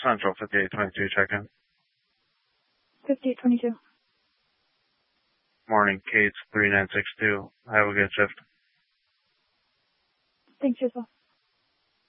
Central, 5822, check-in. 5822. Morning, Kate's 3962. Have a good shift. Thanks, yourself.